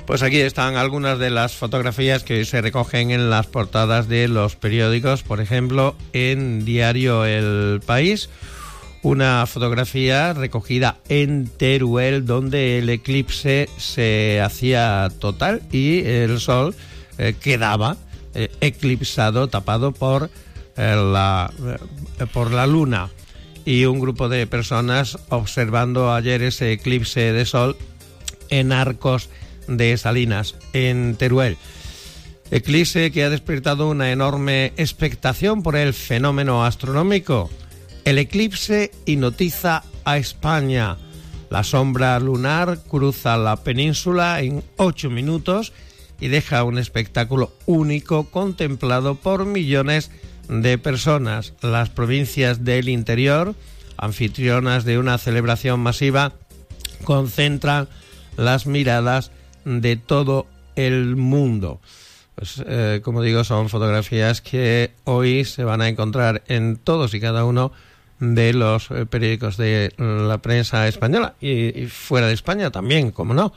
Pues aquí están algunas de las fotografías que se recogen en las portadas de los periódicos. Por ejemplo, en Diario El País, una fotografía recogida en Teruel, donde el eclipse se hacía total y el sol quedaba eclipsado, tapado por la luna. Y un grupo de personas observando ayer ese eclipse de sol en Arcos de Salinas, en Teruel. Eclipse que ha despertado una enorme expectación por el fenómeno astronómico. El eclipse hipnotiza a España. La sombra lunar cruza la península en 8 minutos y deja un espectáculo único contemplado por millones de personas. Las provincias del interior, anfitrionas de una celebración masiva, concentran las miradas de todo el mundo. Pues como digo, son fotografías que hoy se van a encontrar en todos y cada uno de los periódicos de la prensa española y fuera de España también, como no.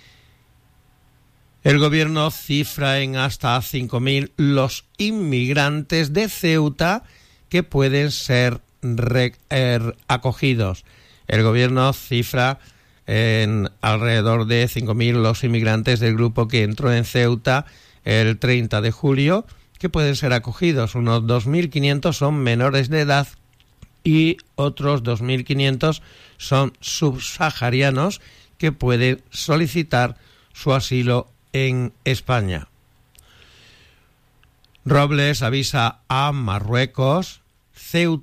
El gobierno cifra en hasta 5.000 los inmigrantes de Ceuta que pueden ser acogidos. El gobierno cifra en alrededor de 5.000 los inmigrantes del grupo que entró en Ceuta el 30 de julio, que pueden ser acogidos. Unos 2.500 son menores de edad y otros 2.500 son subsaharianos que pueden solicitar su asilo en España. Robles avisa a Marruecos: Ceuta